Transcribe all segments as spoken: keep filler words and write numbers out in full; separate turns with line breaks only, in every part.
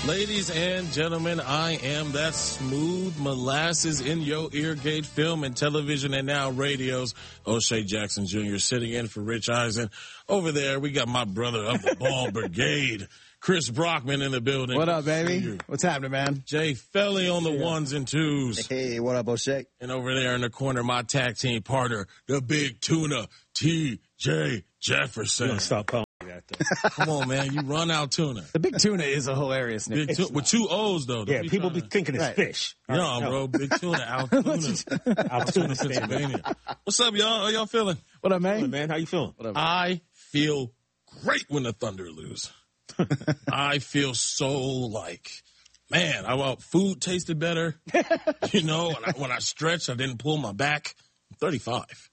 Ladies and gentlemen, I am that smooth molasses in your ear gauge, film and television and now radios. O'Shea Jackson Junior sitting in for Rich Eisen. Over there, we got my brother of the ball brigade, Chris Brockman in the building.
What up, baby? What's happening, man?
Jay Felly on the yeah. ones and twos.
Hey, what up, O'Shea?
And over there in the corner, my tag team partner, the big tuna, T J Jefferson.
Don't stop calling me that, though.
Come on, man. You run out tuna.
The big tuna is a hilarious name.
Big tu- with two O's, though.
Yeah,
be
people be
to...
thinking it's
right.
fish.
Yeah, right, no. bro. Big tuna, Altoona.
Altoona,
Pennsylvania. What's up, y'all? How y'all feeling?
What up, man?
What up, man? How you feeling?
What up?
I feel great when the Thunder lose. I feel so like, man, I well, food tasted better. You know, when I, when I stretched, I didn't pull my back. I'm thirty-five.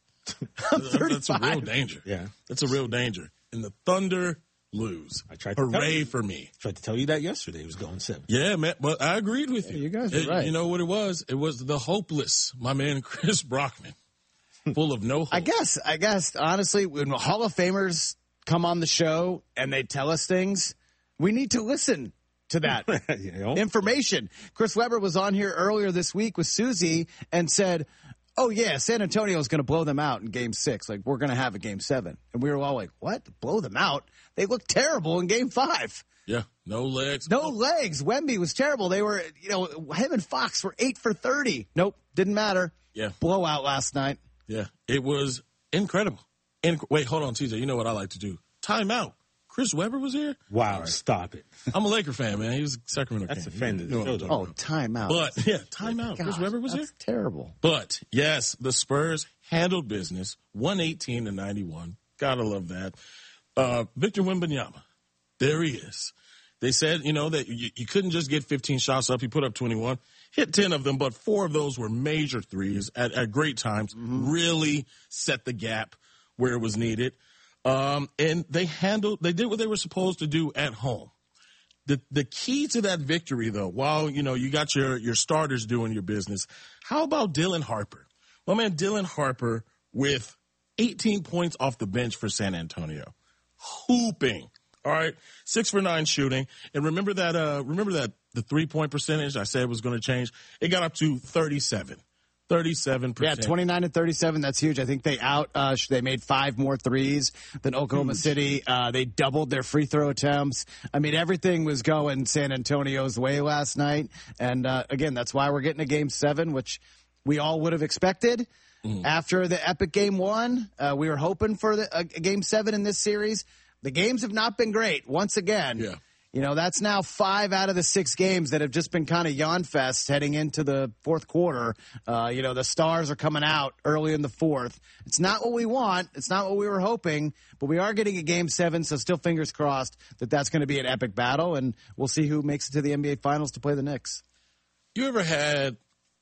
That's a real danger.
Yeah.
That's a real danger. And the Thunder lose.
I tried to
Hooray
you,
for me.
Tried to tell you that yesterday. It was going seven.
Yeah, man. But I agreed with you.
Yeah, you guys are
it,
right.
You know what it was? It was the hopeless, my man Chris Brockman. Full of no hope.
I guess, I guess, honestly, when Hall of Famers come on the show and they tell us things, we need to listen to that
you know?
information. Chris Webber was on here earlier this week with Susie and said, oh, yeah, San Antonio is going to blow them out in game six. Like, we're going to have a game seven. And we were all like, what? Blow them out? They looked terrible in game five.
Yeah, no legs.
No legs. Wemby was terrible. They were, you know, him and Fox were eight for thirty. Nope, didn't matter.
Yeah.
Blowout last night.
Yeah, it was incredible. Inc- Wait, hold on, T J. You know what I like to do? Time out. Chris Webber was here?
Wow, right. Stop it.
I'm a Laker fan, man. He was a Sacramento
That's
King.
offended.
You know
Oh, time out.
But, yeah, time out.
God,
Chris Webber was
that's
here?
terrible.
But, yes, the Spurs handled business, one eighteen to ninety-one. Gotta love that. Uh, Victor Wembanyama, there he is. They said, you know, that you, you couldn't just get fifteen shots up. He put up twenty-one, hit ten of them, but four of those were major threes at, at great times, mm-hmm. really set the gap where it was needed. Um, and they handled, they did what they were supposed to do at home. The the key to that victory, though, while, you know, you got your, your starters doing your business, how about Dylan Harper? Well, man, Dylan Harper with eighteen points off the bench for San Antonio. Hooping. All right. Six for nine shooting. And remember that, uh, remember that the three point percentage I said was going to change? It got up to thirty-seven. thirty-seven percent.
Yeah, twenty-nine and thirty-seven. That's huge. I think they out, uh, they made five more threes than Oklahoma huge. City. Uh, they doubled their free throw attempts. I mean, everything was going San Antonio's way last night. And, uh, again, that's why we're getting a game seven, which we all would have expected. Mm. After the epic game one, uh, we were hoping for the, a, a game seven in this series. The games have not been great. Once again,
yeah.
You know, that's now five out of the six games that have just been kind of yawn fest heading into the fourth quarter. Uh, you know, the stars are coming out early in the fourth. It's not what we want. It's not what we were hoping, but we are getting a game seven. So still fingers crossed that that's going to be an epic battle, and we'll see who makes it to the N B A finals to play the Knicks.
You ever had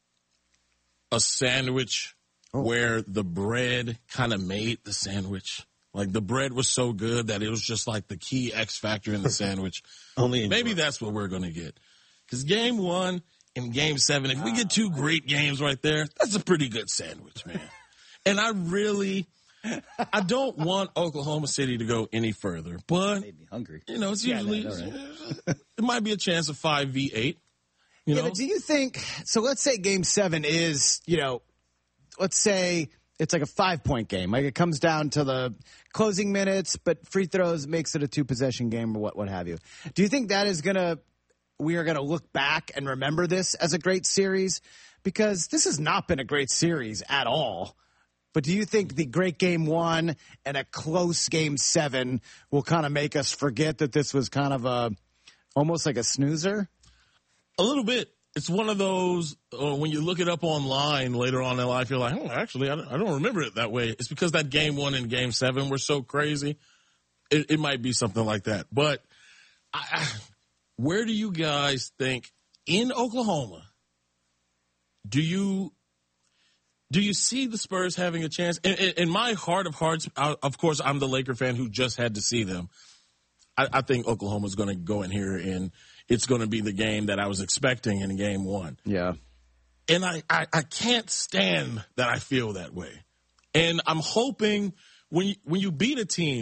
a sandwich oh. where the bread kind of made the sandwich? Like, the bread was so good that it was just like the key X factor in the sandwich.
Only
Maybe that's what we're going to get. Because game one and game seven, if we get two great games right there, that's a pretty good sandwich, man. And I really, I don't want Oklahoma City to go any further. But,
made me hungry.
You know, it's
yeah,
usually,
right.
it might be a chance of five v eight. You
yeah,
know?
but do you think, so let's say game seven is, you know, let's say it's like a five-point game. Like, it comes down to the closing minutes, but free throws makes it a two-possession game or what, what have you. Do you think that is going to, we are going to look back and remember this as a great series? Because this has not been a great series at all. But do you think the great game one and a close game seven will kind of make us forget that this was kind of a, almost like a snoozer?
A little bit. It's one of those, uh, when you look it up online later on in life, you're like, oh, actually, I don't, I don't remember it that way. It's because that game one and game seven were so crazy. It, it might be something like that. But I, I, where do you guys think, in Oklahoma, do you do you see the Spurs having a chance? In, in, in my heart of hearts, I, of course, I'm the Laker fan who just had to see them. I, I think Oklahoma's going to go in here and it's going to be the game that I was expecting in game one.
Yeah.
And I, I, I can't stand that I feel that way. And I'm hoping when you, when you beat a team,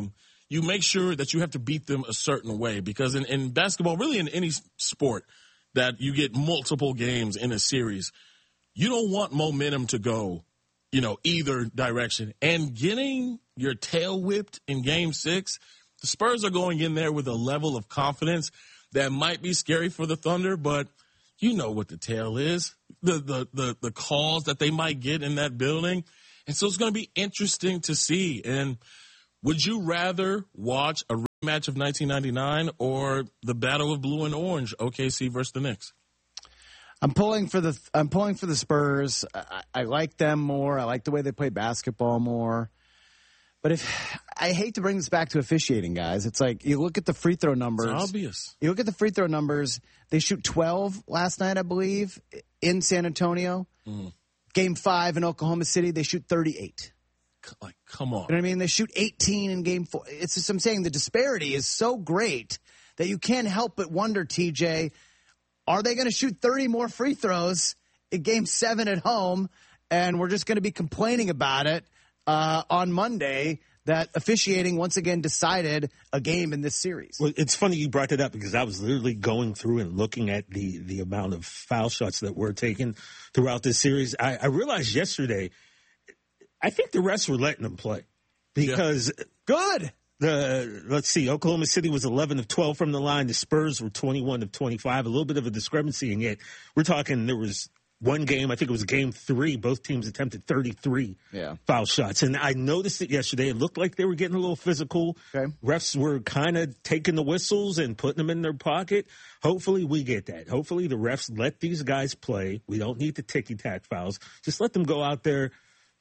you make sure that you have to beat them a certain way, because in, in basketball, really in any sport that you get multiple games in a series, you don't want momentum to go, you know, either direction. And getting your tail whipped in game six, the Spurs are going in there with a level of confidence that might be scary for the Thunder, but you know what the tail is, the, the, the, the calls that they might get in that building. And so it's going to be interesting to see. And would you rather watch a rematch of nineteen ninety-nine or the Battle of Blue and Orange, O K C versus the Knicks?
I'm pulling for the I'm pulling for the Spurs. I, I like them more. I like the way they play basketball more. But if I hate to bring this back to officiating, guys, it's like you look at the free throw numbers.
It's obvious.
You look at the free throw numbers. They shoot twelve last night, I believe, in San Antonio. Mm. Game five in Oklahoma City, they shoot thirty-eight.
Like, come on.
You know what I mean? They shoot eighteen in game four. It's just, I'm saying the disparity is so great that you can't help but wonder, T J, are they going to shoot thirty more free throws in game seven at home? And we're just going to be complaining about it uh, on Monday that officiating once again decided a game in this series.
Well, it's funny you brought that up because I was literally going through and looking at the, the amount of foul shots that were taken throughout this series. I, I realized yesterday, I think the refs were letting them play because
yeah. Good.
The let's see, Oklahoma City was eleven of twelve from the line. The Spurs were twenty-one of twenty-five. A little bit of a discrepancy, and yet we're talking there was one game, I think it was game three, both teams attempted thirty-three
yeah.
foul shots. And I noticed it yesterday. It looked like they were getting a little physical.
Okay.
Refs were kind of taking the whistles and putting them in their pocket. Hopefully we get that. Hopefully the refs let these guys play. We don't need the ticky-tack fouls. Just let them go out there,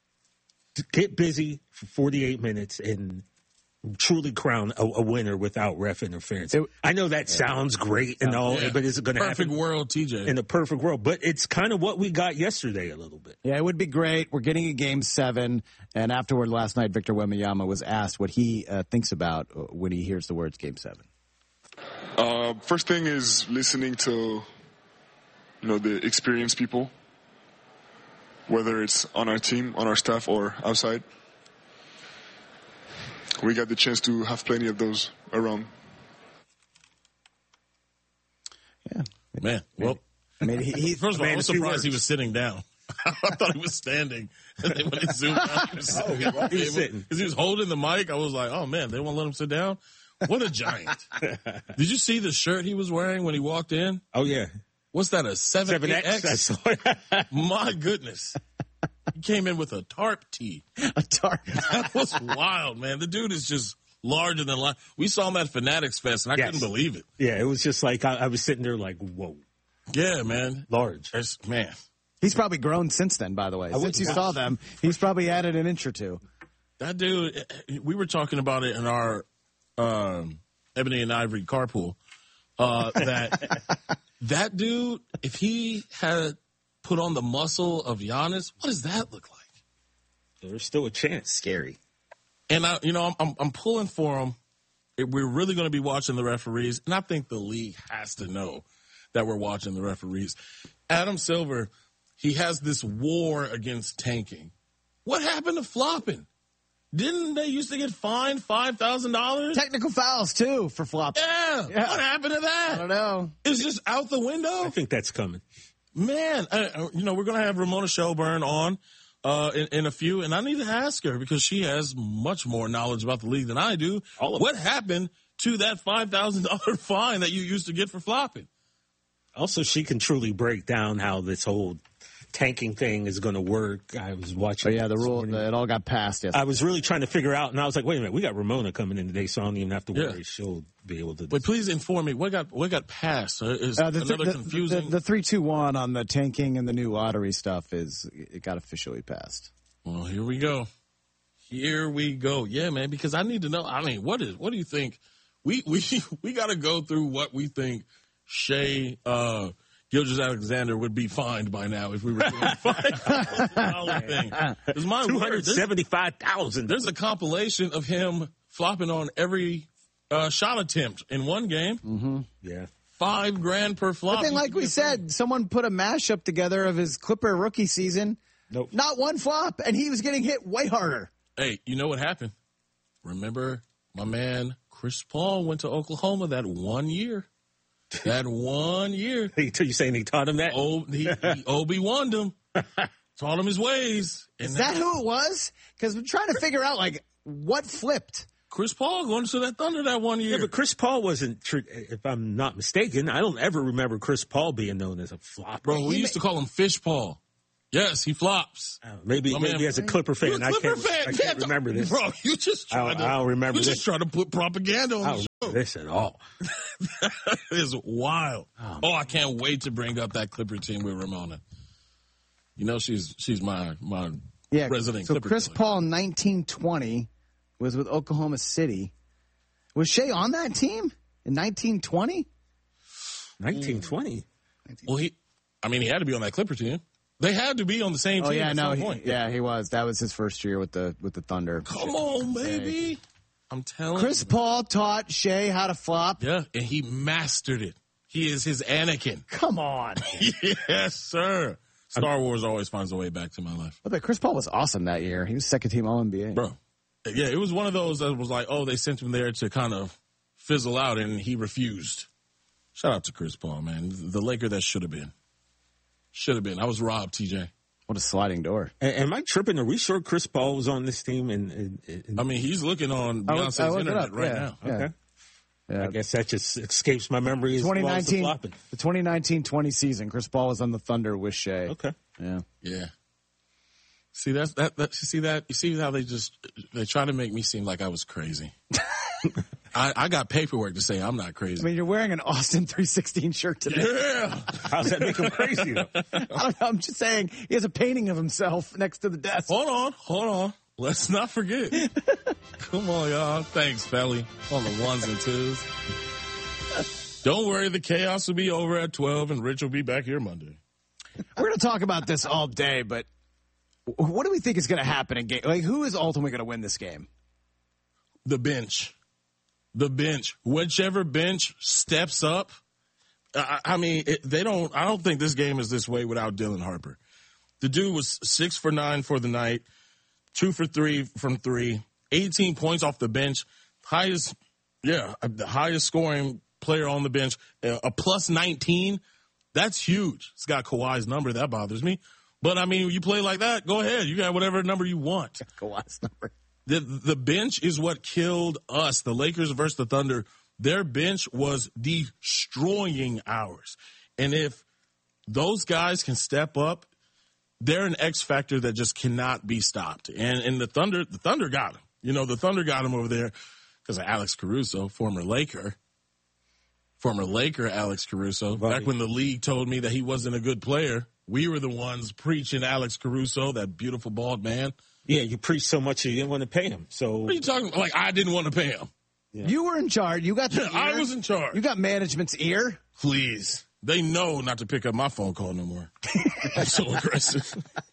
get busy for forty-eight minutes, and truly crown a, a winner without ref interference. It, I know that yeah. sounds great and all, yeah. but is it going to happen?
Perfect world, T J.
In a perfect world. But it's kind of what we got yesterday a little bit.
Yeah, it would be great. We're getting a game seven. And afterward last night, Victor Wembanyama was asked what he uh, thinks about when he hears the words game seven.
Uh, first thing is listening to, you know, the experienced people, whether it's on our team, on our staff, or outside. We got the chance to have plenty of those around.
Yeah.
Man, well,
maybe he, he,
first of all, I was surprised he was sitting down. I thought he was standing. And then when it zoomed out, he was sitting.
Oh, he was sitting.
Because he was holding the mic. I was like, oh, man, they won't let him sit down? What a giant. Did you see the shirt he was wearing when he walked in?
Oh, yeah.
What's that, a seven X? My goodness. He came in with a tarp tee.
A tarp.
That was wild, man. The dude is just larger than life. We saw him at Fanatics Fest, and I yes. couldn't believe it.
Yeah, it was just like, I, I was sitting there like, whoa.
Yeah, man.
Large.
There's, man.
He's probably grown since then, by the way. I since you watch. saw them, he's probably added an inch or two.
That dude, we were talking about it in our um, Ebony and Ivory carpool, uh, that that dude, if he had put on the muscle of Giannis, what does that look like?
There's still a chance.
Scary.
And I, you know, I'm, I'm, I'm pulling for him. We're really going to be watching the referees, and I think the league has to know that we're watching the referees. Adam Silver, he has this war against tanking. What happened to flopping? Didn't they used to get fined five thousand dollars?
Technical fouls, too, for flopping.
Yeah. yeah. What happened to that?
I don't know.
It's just out the window?
I think that's coming.
Man, I, you know, we're going to have Ramona Shelburne on uh, in, in a few, and I need to ask her because she has much more knowledge about the league than I do. What it. happened to that five thousand dollars fine that you used to get for flopping?
Also, she can truly break down how this whole tanking thing is going to work. I was watching.
Oh, yeah, the rule, the, it all got passed. Yes.
I was really trying to figure out, and I was like, wait a minute, we got Ramona coming in today, so I don't even have to worry. Yeah. She'll be able to.
But please inform me, what got what got passed? Is uh, the, another
the,
confusing?
The, the three two one on the tanking and the new lottery stuff is, it got officially passed.
Well, here we go. Here we go. Yeah, man, because I need to know, I mean, what is, what do you think? We, we, we got to go through what we think Shea, uh, Gilgeous-Alexander would be fined by now if we were doing a five thousand dollars thing.
two hundred seventy-five thousand
dollars. There's a compilation of him flopping on every uh, shot attempt in one game.
Mm-hmm.
Yeah.
Five grand per flop.
But then, like we said, fun. someone put a mashup together of his Clipper rookie season.
Nope.
Not one flop, and he was getting hit way harder.
Hey, you know what happened? Remember my man Chris Paul went to Oklahoma that one year. That one year.
You saying he taught him that?
Oh, he, he Obi-Wan'd him. Taught him his ways. And
Is that who it was? Because we're trying to figure out, like, what flipped.
Chris Paul going to that Thunder that one year.
Yeah, but Chris Paul wasn't, if I'm not mistaken, I don't ever remember Chris Paul being known as a flop.
Bro, we used to call him Fish Paul. Yes, he flops.
Uh, maybe
I
maybe
mean,
as a Clipper fan,
a Clipper
I can't,
fan.
I can't remember this.
Bro, you just trying
I don't,
to,
I don't remember
you
this.
just trying to put propaganda on
I
the
don't
show.
remember this at all.
That is wild.
Oh,
Oh, I can't wait to bring up that Clipper team with Ramona. You know, she's she's my my
Yeah,
resident
so
Clipper
Chris
player.
Paul in nineteen twenty was with Oklahoma City. Was Shea on that team in nineteen twenty?
nineteen twenty
Well, he, I mean, he had to be on that Clipper team. They had to be on the same
Oh
team
yeah,
at
no,
some
he,
point.
yeah, he was. That was his first year with the with the Thunder.
Come on, baby. I'm telling
Chris
you.
Paul taught Shea how to flop.
Yeah, and he mastered it. He is his Anakin.
Come on.
Yes, sir. Star Wars always finds a way back to my life.
But Chris Paul was awesome that year. He was second team All N B A.
Bro. Yeah, it was one of those that was like, oh, they sent him there to kind of fizzle out, and he refused. Shout out to Chris Paul, man. The Laker that should have been. Should have been. I was robbed, T J.
What a sliding door.
A- Am I tripping? Are we sure Chris Paul was on this team? And, and, and
I mean, he's looking on
I looked-
Beyonce's
I looked it
internet
up,
right
yeah.
now.
Yeah.
okay,
Yeah.
I guess that just escapes my memory as well as the
twenty nineteen,
flopping.
the twenty nineteen twenty season, Chris Paul was on the Thunder with Shea.
Okay.
Yeah.
Yeah. See that's that, that you see that you see how they just they try to make me seem like I was crazy. I, I got paperwork to say I'm not
I
crazy.
mean, you're wearing an Austin three sixteen shirt today.
Yeah.
How's that make him crazy, though?
I don't know. I'm just saying he has a painting of himself next to the desk.
Hold on, hold on. Let's not forget. Come on, y'all. Thanks, Felly. On the ones and twos. Don't worry, the chaos will be over at twelve, and Rich will be back here Monday.
We're going to talk about this all day, but what do we think is going to happen in game? Like, who is ultimately going to win this game?
The bench. The bench. Whichever bench steps up. I, I mean, it, they don't, I don't think this game is this way without Dylan Harper. The dude was six for nine for the night, two for three from three, eighteen points off the bench, highest, yeah, the highest scoring player on the bench, a plus nineteen. That's huge. It's got Kawhi's number. That bothers me. But, I mean, you play like that, go ahead. You got whatever number you want.
Kawhi's number.
The, the bench is what killed us. The Lakers versus the Thunder, their bench was destroying ours. And if those guys can step up, they're an X factor that just cannot be stopped. And, and the Thunder, the Thunder got him. You know, the Thunder got him over there because of Alex Caruso, former Laker. Former Laker Alex Caruso.
Right.
Back when the league told me that he wasn't a good player, we were the ones preaching Alex Caruso, that beautiful bald man.
Yeah, you preach so much you didn't want to pay him. So
What are you talking about? Like, I didn't want to pay him.
Yeah.
You were in charge. You got the ear.
I was in charge.
You got management's ear.
Please. They know not to pick up my phone call no more. I'm so aggressive.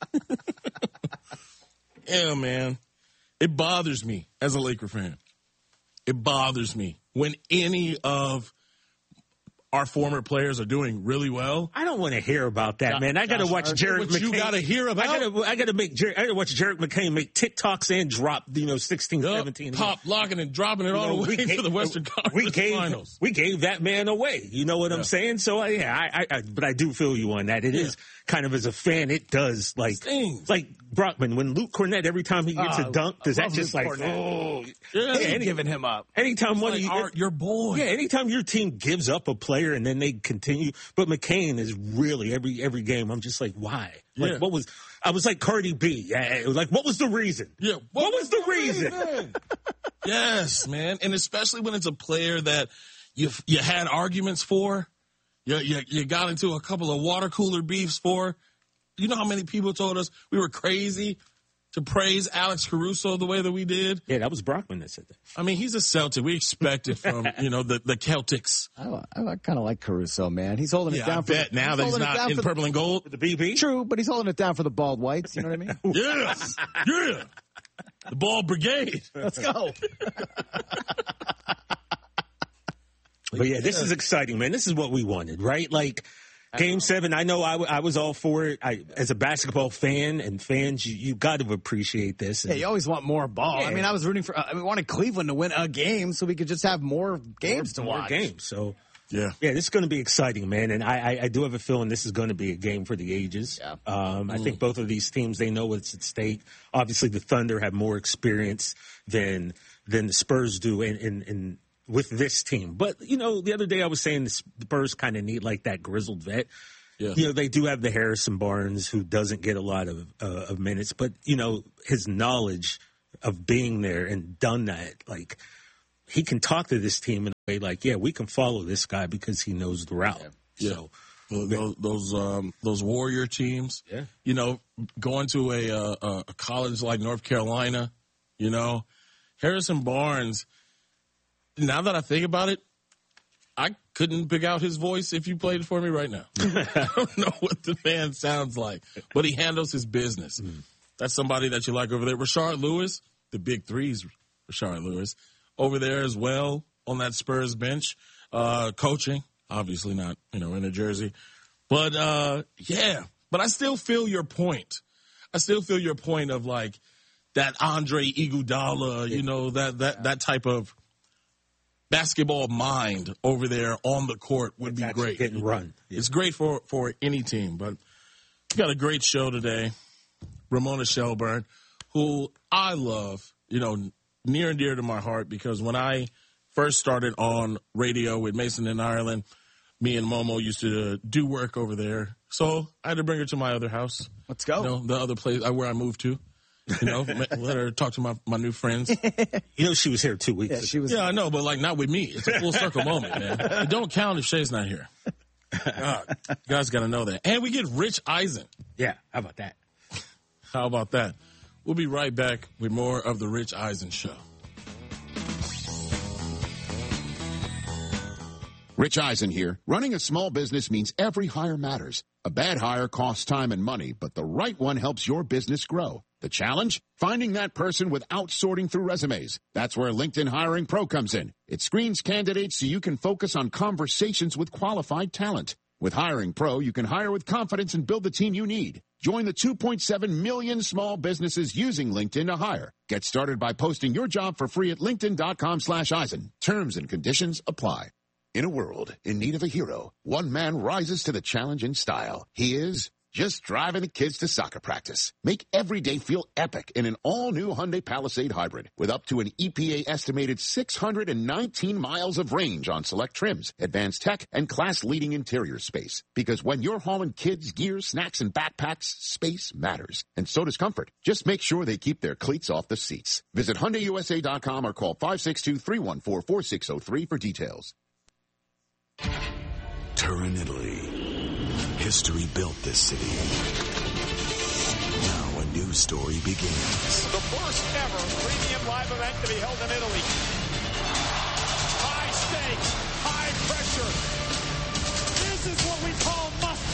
Yeah, man. It bothers me as a Laker fan. It bothers me when any of our former players are doing really well.
I don't want to hear about that, man. I got to
Josh
watch
Hart.
Jarrett
What
McCain.
you gotta hear about?
I got to. I got to make. Jer- I got to watch Jarrett McCain make TikToks and drop. You know, sixteen,
Yup,
seventeen.
pop, locking, and dropping it
You
all
know,
the way
we gave-
to the Western Conference
we gave,
Finals.
We gave that man away. You know what
Yeah.
I'm saying? So uh, yeah, I, I, I. But I do feel you on that. It
Yeah.
is kind of as a fan, it does like
Stings.
like Brockman when Luke Cornett every time he gets
Uh,
a dunk. Does
I
that
love
just
Luke
like
Cornett.
oh
Yeah,
They ain't
any-
giving him up.
anytime one
like
of you
our, your boy.
yeah, anytime your team gives up a player and then they continue, but McCain is really every every game. I'm just like, why? Like,
Yeah.
what was? I was like Cardi B. Yeah, it was like, what was the reason?
Yeah.
What was the reason?
Yes, man. And especially when it's a player that you you had arguments for, you, you, you got into a couple of water cooler beefs for. You know how many people told us we were crazy to praise Alex Caruso the way that we did?
Yeah, that was Brockman that said that.
I mean, he's a Celtic. We expect it from, you know, the, the Celtics.
I, I kind of like Caruso, man. He's holding it
Yeah,
down
I
for
bet
the,
now that he's
holding it
not
down
in
for the-
purple and gold.
The B B.
True, but he's holding it down for the bald whites. You know what I mean?
Yes. Yeah. The ball brigade.
Let's go.
But yeah, this is exciting, man. This is what we wanted, right? Like, Game seven, I know I, w- I was all for it. I, as a basketball fan and fans, you, you got to appreciate this. And,
Yeah, you always want more ball.
Yeah.
I mean, I was rooting for. I mean, wanted Cleveland to win a game so we could just have more games
more,
to
more
watch.
games. So
Yeah.
yeah, this is going to be exciting, man. And I, I, I do have a feeling this is going to be a game for the ages.
Yeah.
Um,
Mm.
I think both of these teams, they know what's at stake. Obviously, the Thunder have more experience than than the Spurs do in, in, in with this team. But you know, the other day I was saying the Spurs kind of need like that grizzled vet.
Yeah.
You know, they do have the Harrison Barnes who doesn't get a lot of uh, of minutes, but you know, his knowledge of being there and done that, like he can talk to this team in a way like, yeah, we can follow this guy because he knows the route.
Yeah.
So,
Those those, um, those Warrior teams,
Yeah.
you know, going to a, uh, a college like North Carolina, you know, Harrison Barnes. Now that I think about it, I couldn't pick out his voice if you played it for me right now. I don't know what the man sounds like, but he handles his business. Mm. That's somebody that you like over there. Rashard Lewis, the big threes, Rashard Lewis, over there as well on that Spurs bench, uh, coaching. Obviously not, you know, in a jersey. But, uh, yeah. But I still feel your point. I still feel your point of, like, that Andre Iguodala, you know, that, that, that type of basketball mind over there on the court would
it's
be great.
Getting run. Yeah.
It's great for, for any team. But we got a great show today. Ramona Shelburne, who I love, you know, near and dear to my heart, because when I first started on radio with Mason in Ireland, me and Momo used to do work over there. So I had to bring her to my other house.
Let's go.
You know, the other place where I moved to. You know, let her talk to my, my new friends.
You know, she was here two weeks
Yeah,
ago.
she was.
Yeah, I know, but like not with me. It's a full circle moment, man. It don't count if Shay's not here. God, you guys got to know that. And we get Rich Eisen.
Yeah, how about that?
How about that? We'll be right back with more of the Rich Eisen Show.
Rich Eisen here. Running a small business means every hire matters. A bad hire costs time and money, but the right one helps your business grow. The challenge? Finding that person without sorting through resumes. That's where LinkedIn Hiring Pro comes in. It screens candidates so you can focus on conversations with qualified talent. With Hiring Pro, you can hire with confidence and build the team you need. Join the two point seven million small businesses using LinkedIn to hire. Get started by posting your job for free at linkedin.com slash Eisen. Terms and conditions apply. In a world in need of a hero, one man rises to the challenge in style. He is just driving the kids to soccer practice. Make every day feel epic in an all-new Hyundai Palisade Hybrid with up to an E P A-estimated six hundred nineteen miles of range on select trims, advanced tech, and class-leading interior space. Because when you're hauling kids, gear, snacks, and backpacks, space matters. And so does comfort. Just make sure they keep their cleats off the seats. Visit Hyundai U S A dot com or call five six two, three one four, four six zero three for details.
Turin, Italy. History built this city. Now a new story begins.
The first ever premium live event to be held in Italy. High stakes, high pressure. This is what we call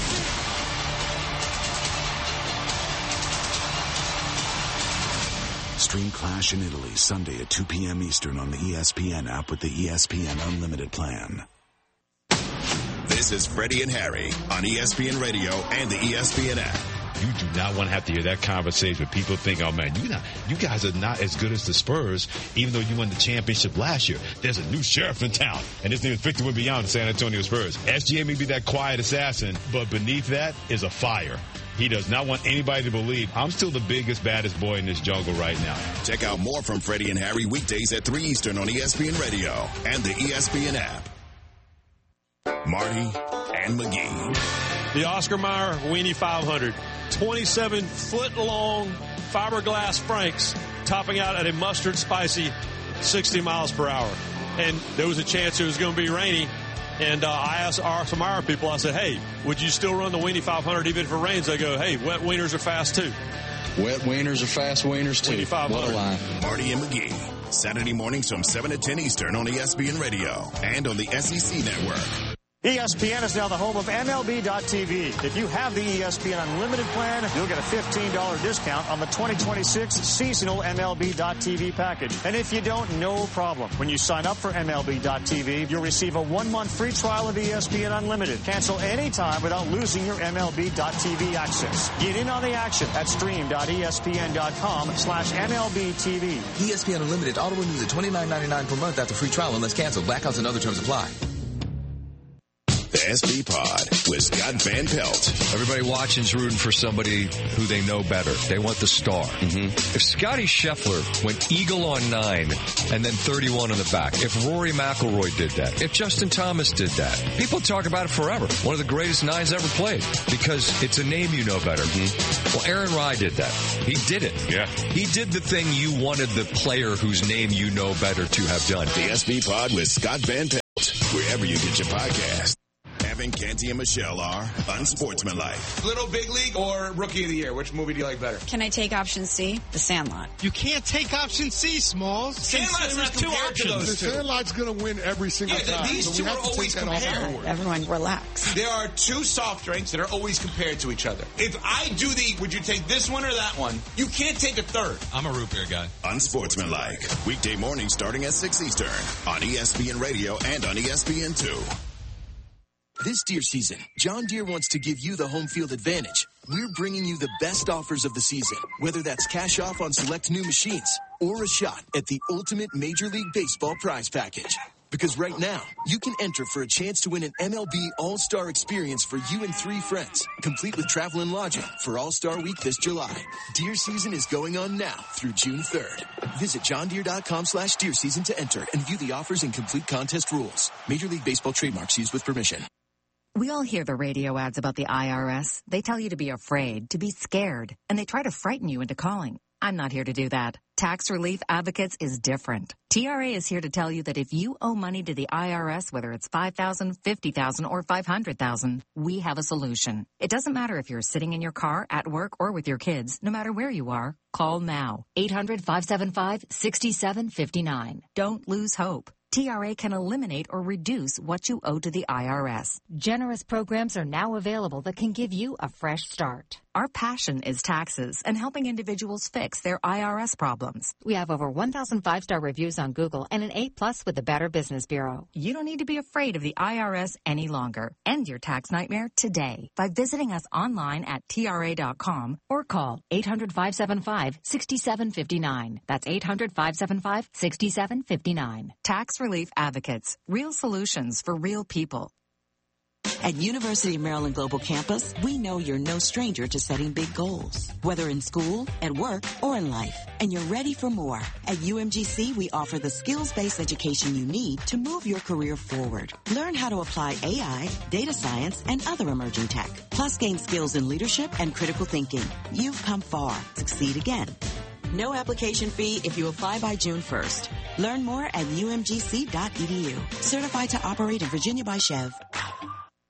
must see.
Stream Clash in Italy Sunday at two p.m. Eastern on the E S P N app with the E S P N Unlimited plan.
This is Freddie and Harry on E S P N Radio and the E S P N app.
You do not want to have to hear that conversation. People think, oh man, you not, you guys are not as good as the Spurs, even though you won the championship last year. There's a new sheriff in town, and his name is Victor Wembanyama, San Antonio Spurs. S G A may be that quiet assassin, but beneath that is a fire. He does not want anybody to believe I'm still the biggest, baddest boy in this jungle right now.
Check out more from Freddie and Harry weekdays at three Eastern on E S P N Radio and the E S P N app. Marty and McGee.
The Oscar Mayer Weenie five hundred. twenty-seven foot long fiberglass franks topping out at a mustard spicy sixty miles per hour. And there was a chance it was going to be rainy. And uh, I asked our, some of our people, I said, hey, would you still run the Weenie five hundred even if it rains? They go, hey, wet wieners are fast too.
Wet wieners are fast wieners too. What a line.
Marty and McGee. Saturday mornings from seven to ten Eastern on E S P N Radio and on the S E C Network.
E S P N is now the home of M L B dot T V. If you have the E S P N Unlimited plan, you'll get a fifteen dollars discount on the twenty twenty-six seasonal M L B dot T V package. And if you don't, no problem. When you sign up for M L B dot T V, you'll receive a one-month free trial of E S P N Unlimited. Cancel anytime without losing your M L B dot T V access. Get in on the action at stream dot E S P N dot com slash M L B T V.
E S P N Unlimited auto renews at twenty-nine ninety-nine per month after free trial unless canceled. Blackouts and other terms apply.
The S B Pod with Scott Van Pelt.
Everybody watching's rooting for somebody who they know better. They want the star. Mm-hmm. If Scotty Scheffler went eagle on nine and then thirty-one on the back, if Rory McIlroy did that, if Justin Thomas did that, people talk about it forever. One of the greatest nines ever played because it's a name you know better. Mm-hmm. Well, Aaron Rai did that. He did it.
Yeah.
He did the thing you wanted the player whose name you know better to have done.
The S B Pod with Scott Van Pelt, wherever you get your podcast. Evan, Canty, and Michelle are unsportsmanlike.
Little Big League or Rookie of the Year? Which movie do you like better?
Can I take option C? The Sandlot.
You can't take option C, Smalls.
Sandlot's not two options.
The Sandlot's going to win every single
yeah,
time.
These
so
two
we have
are
to
always
take that
compared.
off.
Everyone relax.
There are two soft drinks that are always compared to each other. If I do the, would you take this one or that one? You can't take a third.
I'm a root beer guy.
Unsportsmanlike. Weekday mornings starting at six Eastern on E S P N Radio and on E S P N two.
This deer season, John Deere wants to give you the home field advantage. We're bringing you the best offers of the season, whether that's cash off on select new machines or a shot at the ultimate Major League Baseball prize package. Because right now, you can enter for a chance to win an M L B All-Star experience for you and three friends, complete with travel and lodging for All-Star Week this July. Deer season is going on now through June third. Visit johndeere.com slash deer season to enter and view the offers and complete contest rules. Major League Baseball trademarks used with permission.
We all hear the radio ads about the I R S. They tell you to be afraid, to be scared, and they try to frighten you into calling. I'm not here to do that. Tax Relief Advocates is different. T R A is here to tell you that if you owe money to the I R S, whether it's five thousand dollars, fifty thousand dollars, or five hundred thousand dollars, we have a solution. It doesn't matter if you're sitting in your car, at work, or with your kids. No matter where you are, call now. eight hundred, five seven five, six seven five nine. Don't lose hope. T R A can eliminate or reduce what you owe to the I R S.
Generous programs are now available that can give you a fresh start.
Our passion is taxes and helping individuals fix their I R S problems.
We have over one thousand five-star reviews on Google and an A plus with the Better Business Bureau.
You don't need to be afraid of the I R S any longer. End your tax nightmare today by visiting us online at T R A dot com or call eight hundred, five seven five, six seven five nine. That's eight hundred, five seven five, six seven five nine. Tax Relief Advocates. Real solutions for real people.
At University of Maryland Global Campus, we know you're no stranger to setting big goals, whether in school, at work, or in life, and you're ready for more. At U M G C, we offer the skills-based education you need to move your career forward. Learn how to apply A I, data science, and other emerging tech, plus gain skills in leadership and critical thinking. You've come far. Succeed again. No application fee if you apply by June first. Learn more at U M G C dot E D U. Certified to operate in Virginia by Chev.